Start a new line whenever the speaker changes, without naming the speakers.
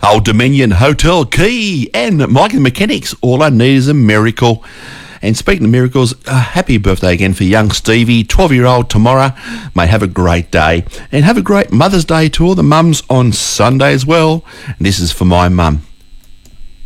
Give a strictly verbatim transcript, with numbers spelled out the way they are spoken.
Old Dominion Hotel Key and Mike and the Mechanics. All I need is a miracle. And speaking of miracles, a happy birthday again for young Stevie, twelve-year-old tomorrow. May have a great day. And have a great Mother's Day to all the mums on Sunday as well. And this is for my mum.